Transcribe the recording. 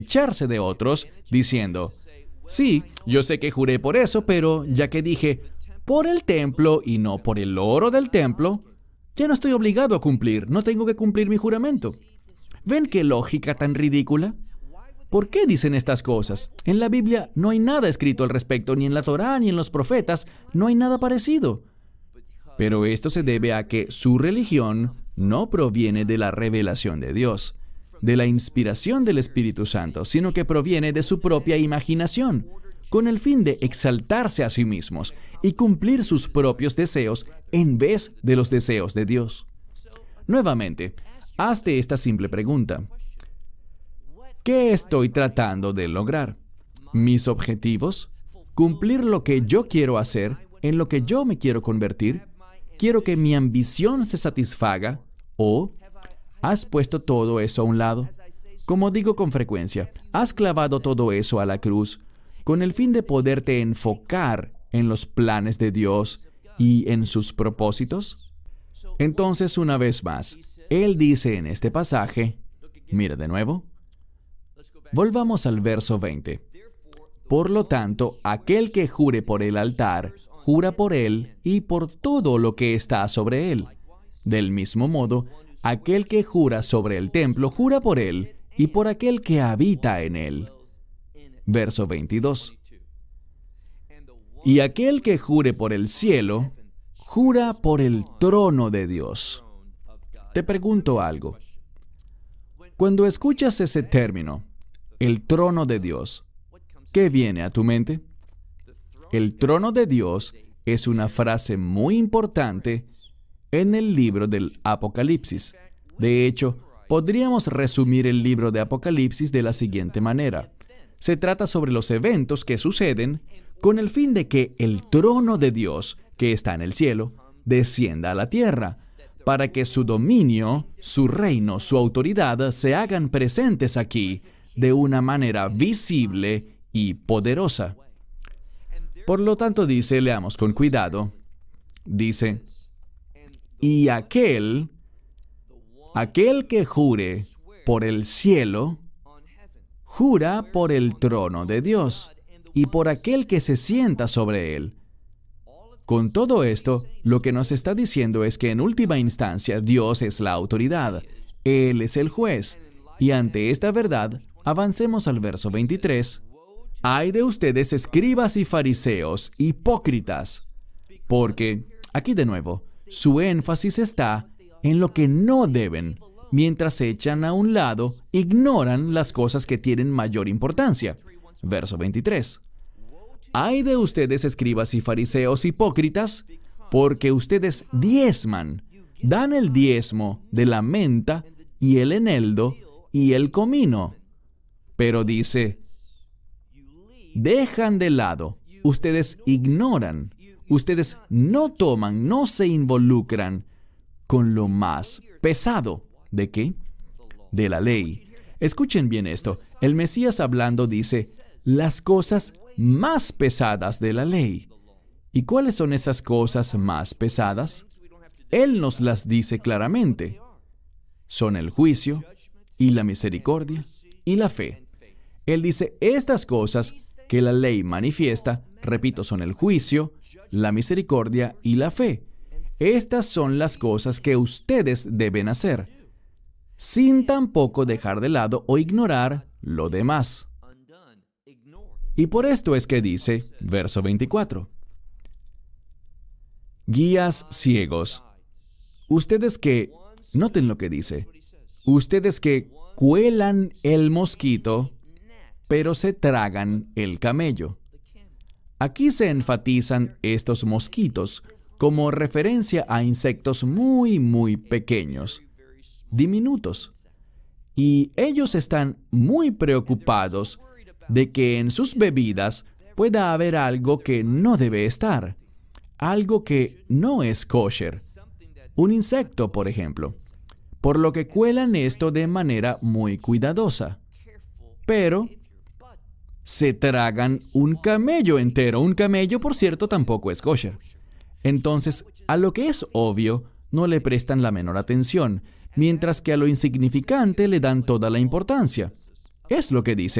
echarse de otros, diciendo, sí, yo sé que juré por eso, pero ya que dije, por el templo y no por el oro del templo, ya no estoy obligado a cumplir, no tengo que cumplir mi juramento. ¿Ven qué lógica tan ridícula? ¿Por qué dicen estas cosas? En la Biblia no hay nada escrito al respecto, ni en la Torá, ni en los profetas, no hay nada parecido. Pero esto se debe a que su religión no proviene de la revelación de Dios, de la inspiración del Espíritu Santo, sino que proviene de su propia imaginación, con el fin de exaltarse a sí mismos y cumplir sus propios deseos en vez de los deseos de Dios. Nuevamente, hazte esta simple pregunta. ¿Qué estoy tratando de lograr? ¿Mis objetivos? ¿Cumplir lo que yo quiero hacer, en lo que yo me quiero convertir? ¿Quiero que mi ambición se satisfaga? ¿O has puesto todo eso a un lado? Como digo con frecuencia, has clavado todo eso a la cruz con el fin de poderte enfocar en los planes de Dios y en sus propósitos. Entonces, una vez más, Él dice en este pasaje, mira de nuevo, volvamos al verso 20. Por lo tanto, aquel que jure por el altar, jura por él y por todo lo que está sobre él. Del mismo modo, aquel que jura sobre el templo, jura por él y por aquel que habita en él. Verso 22. Y aquel que jure por el cielo, jura por el trono de Dios. Te pregunto algo. Cuando escuchas ese término, el trono de Dios, ¿qué viene a tu mente? El trono de Dios es una frase muy importante en el libro del Apocalipsis. De hecho, podríamos resumir el libro de Apocalipsis de la siguiente manera. Se trata sobre los eventos que suceden con el fin de que el trono de Dios, que está en el cielo, descienda a la tierra, para que su dominio, su reino, su autoridad se hagan presentes aquí de una manera visible y poderosa. Por lo tanto, dice, leamos con cuidado, dice, y aquel que jure por el cielo, jura por el trono de Dios y por aquel que se sienta sobre él. Con todo esto, lo que nos está diciendo es que en última instancia Dios es la autoridad, Él es el juez, y ante esta verdad, avancemos al verso 23. Ay de ustedes, escribas y fariseos, hipócritas, porque, aquí de nuevo, su énfasis está en lo que no deben, mientras se echan a un lado, ignoran las cosas que tienen mayor importancia. Verso 23. Ay de ustedes, escribas y fariseos hipócritas, porque ustedes diezman, dan el diezmo de la menta y el eneldo y el comino. Pero dice, dejan de lado, ustedes ignoran, ustedes no toman, no se involucran con lo más pesado. ¿De qué? De la ley. Escuchen bien esto. El Mesías hablando dice, las cosas más pesadas de la ley. ¿Y cuáles son esas cosas más pesadas? Él nos las dice claramente. Son el juicio, y la misericordia, y la fe. Él dice, estas cosas que la ley manifiesta, repito, son el juicio, la misericordia y la fe. Estas son las cosas que ustedes deben hacer, sin tampoco dejar de lado o ignorar lo demás. Y por esto es que dice, verso 24, guías ciegos, ustedes que, noten lo que dice, ustedes que cuelan el mosquito, pero se tragan el camello. Aquí se enfatizan estos mosquitos como referencia a insectos muy, muy pequeños, diminutos. Y ellos están muy preocupados de que en sus bebidas pueda haber algo que no debe estar, algo que no es kosher, un insecto, por ejemplo, por lo que cuelan esto de manera muy cuidadosa. Pero se tragan un camello entero. Un camello, por cierto, tampoco es kosher. Entonces, a lo que es obvio, no le prestan la menor atención, mientras que a lo insignificante le dan toda la importancia. Es lo que dice.